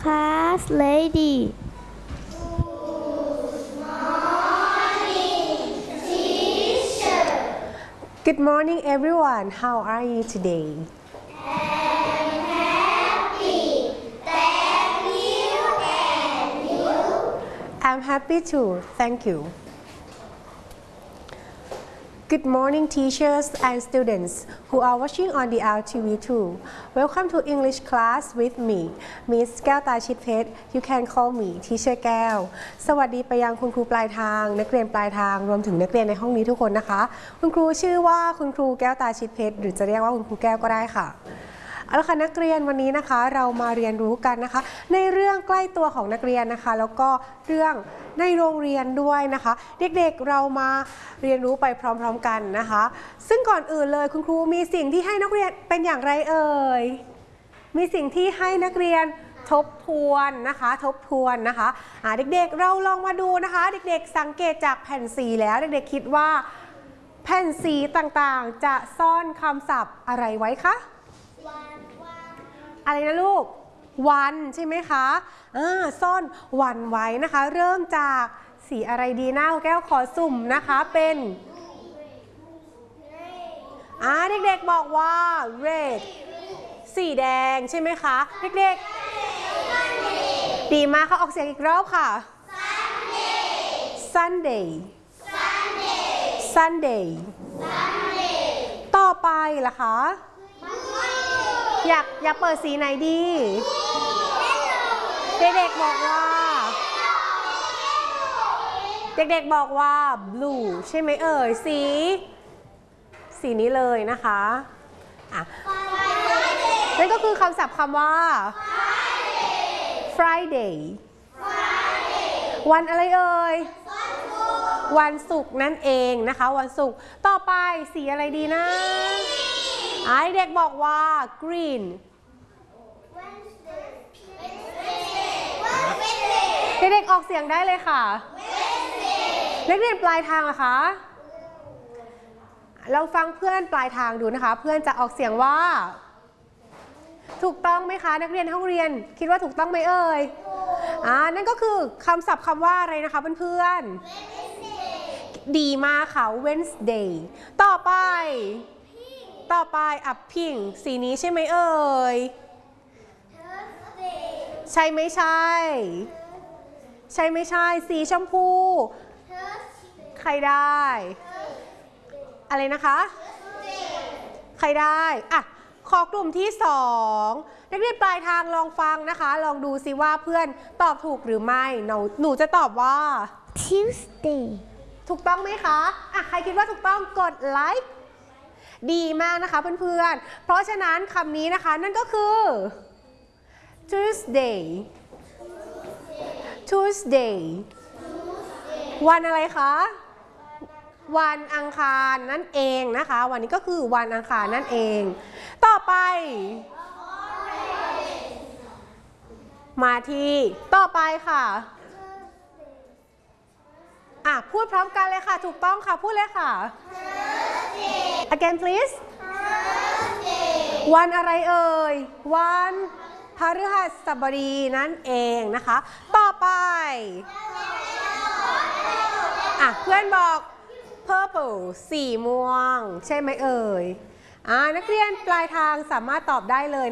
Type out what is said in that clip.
class lady. Good morning, everyone. How are you today? I'm happy. Thank you. And you? I'm happy too. Thank you. Good morning, teachers and students who are watching on the RTV2. Welcome to English class with me, Miss แก้วตาชิดเพชร You can call me Teacher แก้ว สวัสดีไปยังคุณครูปลายทางนักเรียนปลายทางรวมถึงนักเรียนในห้องนี้ทุกคนนะคะคุณครูชื่อว่าคุณครูแก้วตาชิดเพชรหรือจะเรียกว่าคุณครูแก้วก็ได้ค่ะเอาละค่ะนักเรียนวันนี้นะคะเรามาเรียนรู้กันนะคะในเรื่องใกล้ตัวของนักเรียนนะคะแล้วก็เรื่องในโรงเรียนด้วยนะคะเด็กๆเรามาเรียนรู้ไปพร้อมๆกันนะคะซึ่งก่อนอื่นเลยคุณครูมีสิ่งที่ให้นักเรียนเป็นอย่างไรเอ่ยมีสิ่งที่ให้นักเรียนทบทวนนะคะเด็กๆเราลองมาดูนะคะเด็กๆสังเกตจากแผ่นสีแล้วเด็กๆคิดว่าแผ่นสีต่างๆจะซ่อนคำศัพท์อะไรไว้คะอะไรนะลูกวันใช่ไหมคะซ่อนวันไว้นะคะเริ่มจากสีอะไรดีนะแก้วขอสุ่มนะคะเป็นเด็กๆบอกว่า red สีแดงใช่ไหมคะเด็กๆดีมากค่ะออกเสียงอีกรอบค่ะ Sunday ต่อไปล่ะคะอยากเปิดสีไหนดีเด็กๆบอกว่า blue ใช่ไหมเอ่ยสีนี้เลยนะคะนั่นก็คือคำศัพท์คำว่า Friday วันอะไรเอ่ยวันศุกร์นั่นเองนะคะวันศุกร์ต่อไปสีอะไรดีนะเด็กบอกว่า green เด็กๆออกเสียงได้เลยค่ะนักเรียนปลายทางล่ะคะเราฟังเพื่อนปลายทางดูนะคะเพื่อนจะออกเสียงว่าถูกต้องไหมคะนักเรียนห้องเรียนคิดว่าถูกต้องไหมเอ่ยนั่นก็คือคำศัพท์คำว่าอะไรนะคะเพื่อนๆดีมากค่ะ Wednesday ต่อไปpink สีนี้ใช่ไหมเอ่ยใช่ไม่ใช่สีชมพูใครได้อะไรนะคะใครได้ขอกลุ่มที่2นักเรียนปลายทางลองฟังนะคะลองดูซิว่าเพื่อนตอบถูกหรือไม่หนูจะตอบว่า Tuesday ถูกต้องไหมคะใครคิดว่าถูกต้องกดไลค์ดีมากนะคะเพื่อนๆเพราะฉะนั้นคำนี้นะคะนั่นก็คือ Tuesday วันอะไรคะวันอังคารนั่นเองนะคะวันนี้ก็คือวันอังคารนั่นเองต่อไปมาที่ต่อไปค่ะพูดพร้อมกันเลยค่ะถูกต้องค่ะพูดเลยค่ะ Again please วันอะไรเอ่ยวันพฤหัสบดีนั่นเองนะคะต่อไปเพื่อนบอก purple สีม่วงใช่ไหมเอ่ยนักเรียนปลายทางสามารถตอบได้เลย